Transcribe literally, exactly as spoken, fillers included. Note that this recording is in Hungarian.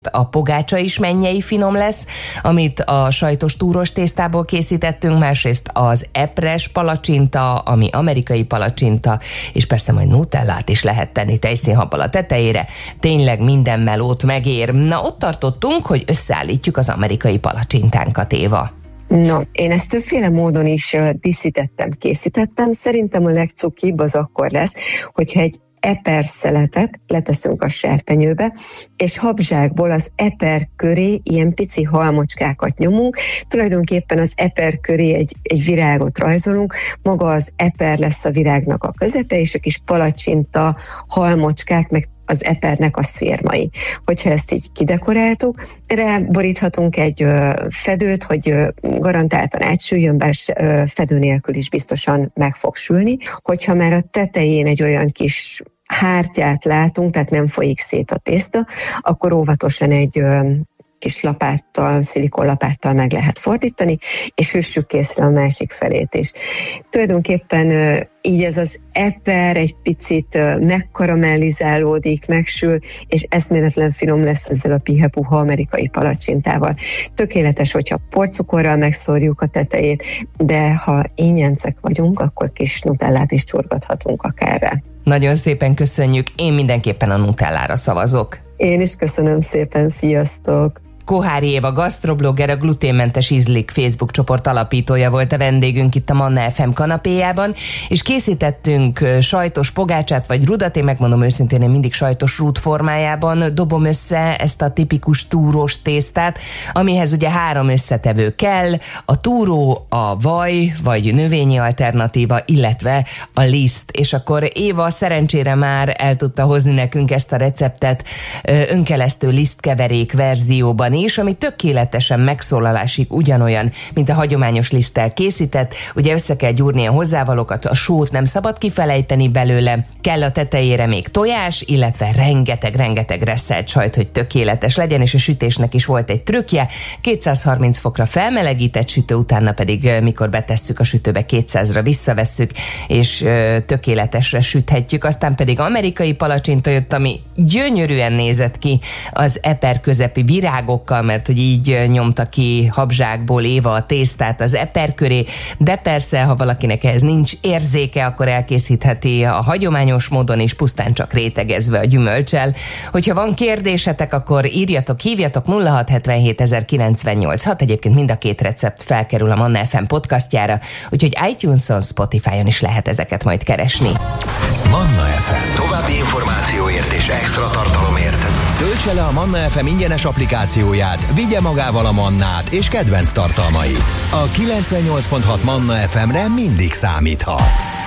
A pogácsa is mennyei finom lesz, amit a sajtos túros tésztából készítettünk, másrészt az epres palacsinta, ami amerikai palacsinta, és persze majd nutellát is lehet tenni tejszínhabbal a tetejére. Tényleg minden melót megér. Na, ott tartottunk, hogy összeállítjuk az amerikai palacsintánkat, Éva. No, én ezt többféle módon is díszítettem, készítettem. Szerintem a legcukibb az akkor lesz, hogyha egy eperszeletet leteszünk a serpenyőbe, és habzsákból az eper köré ilyen pici halmocskákat nyomunk. Tulajdonképpen az eper köré egy, egy virágot rajzolunk, maga az eper lesz a virágnak a közepe, és a kis palacsinta halmocskák, meg az epernek a szérmai. Hogyha ezt így kidekoráltuk, erre boríthatunk egy ö, fedőt, hogy ö, garantáltan átsüljön, bár ö, fedő nélkül is biztosan meg fog sülni. Hogyha már a tetején egy olyan kis hártyát látunk, tehát nem folyik szét a tészta, akkor óvatosan egy ö, kis lapáttal, szilikonlapáttal meg lehet fordítani, és üssük készre a másik felét is. Tulajdonképpen így ez az eper egy picit megkaramellizálódik, megsül, és eszméletlen finom lesz ezzel a pihepuha amerikai palacsintával. Tökéletes, hogyha porcukorral megszórjuk a tetejét, de ha ényencek vagyunk, akkor kis nutellát is csorgathatunk akárre. Nagyon szépen köszönjük, én mindenképpen a nutellára szavazok. Én is köszönöm szépen, sziasztok! Kohári Éva gasztroblogger, a Gluténmentes Ízlik Facebook csoport alapítója volt a vendégünk itt a Manna ef em kanapéjában, és készítettünk sajtos pogácsát vagy rudat. Én megmondom őszintén, én mindig sajtos rút formájában dobom össze ezt a tipikus túrós tésztát, amihez ugye három összetevő kell: a túró, a vaj vagy növényi alternatíva, illetve a liszt. És akkor Éva szerencsére már el tudta hozni nekünk ezt a receptet önkelesztő lisztkeverék verzióban is, ami tökéletesen megszólalásig ugyanolyan, mint a hagyományos liszttel készített. Ugye össze kell gyúrni a hozzávalókat, a sót nem szabad kifelejteni belőle, kell a tetejére még tojás, illetve rengeteg-rengeteg resszelt sajt, hogy tökéletes legyen, és a sütésnek is volt egy trükkje: kétszázharminc fokra felmelegített sütő, utána pedig mikor betesszük a sütőbe, kétszázra visszavesszük, és tökéletesre süthetjük. Aztán pedig amerikai palacsinta jött, ami gyönyörűen nézett ki az eper közepi virágok, mert hogy így nyomta ki habzsákból Éva a tésztát az eper köré, de persze, ha valakinek ehhez nincs érzéke, akkor elkészítheti a hagyományos módon is, pusztán csak rétegezve a gyümölccsel. Hogyha van kérdésetek, akkor írjatok, hívjatok nulla hat hetvenhét ezer kilencvennyolc hat. Egyébként mind a két recept felkerül a Manna ef em podcastjára, úgyhogy iTunes-on, Spotify-on is lehet ezeket majd keresni. Manna ef em. További információért és extra tartalomért töltse le a Manna ef em ingyenes applikációját, vigye magával a mannát és kedvenc tartalmait. A kilencvennyolc pont hat Manna ef emre mindig számíthat.